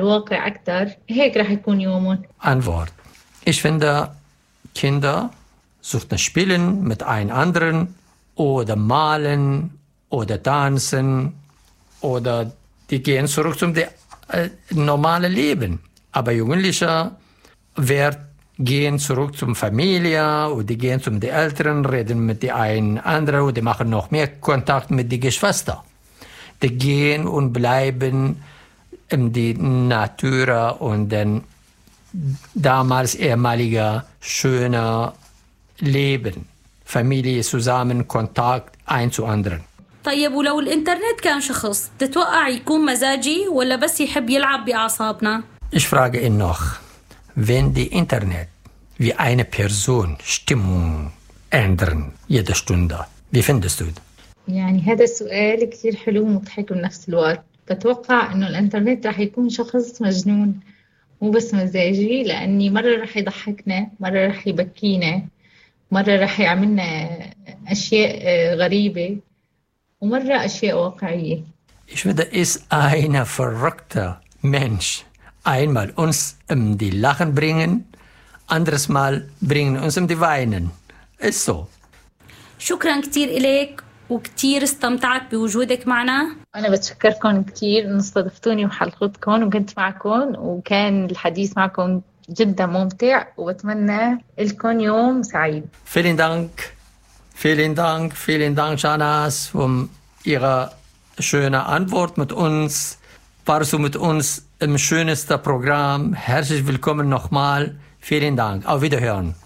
الواقع أكتر هيك رح يكون يومهم. Antwort. Ich finde, Kinder sollten spielen mit einem anderen oder malen oder tanzen oder die gehen zurück zum normalen Leben. Aber Jugendliche gehen zurück zur Familie oder die gehen zum den Eltern, reden mit den einen anderen und die machen noch mehr Kontakt mit den Geschwistern. Die gehen und bleiben in die Natur und den damals ehemalige schöne Leben. Familie zusammen, Kontakt ein zu anderen. طيب ولو الإنترنت كان شخص تتوقع يكون مزاجي ولا بس يحب يلعب بأعصابنا؟ Ich frage ihn noch, wenn die Internet wie eine Person Stimmung ändern jede Stunde, wie findest du? يعني هذا السؤال كتير حلو ومضحك بنفس الوقت. بتوقع إنه الإنترنت رح يكون شخص مجنون مو بس مزاجي، لأني مرة رح يضحكنا، مرة رح يبكينا، مرة رح يعملنا أشياء غريبة، ومرة أشياء واقعية. Ich finde, ist ein verrückter Mensch. Einmal uns die Lachen bringen, anderes Mal bringen uns die Weinen. Ist so. شكرا كتير إليك وكتير استمتعت بوجودك معنا. أنا بتشكركم كتير إن استضفتوني بحلقتكم وكنت معكم، وكان الحديث معكم جدا ممتع، وبتمنى لكم يوم سعيد. Vielen Dank, Shahnaz, für Ihre schöne Antwort mit uns. Warst du mit uns im schönsten Programm. Herzlich willkommen nochmal. Vielen Dank. Auf Wiederhören.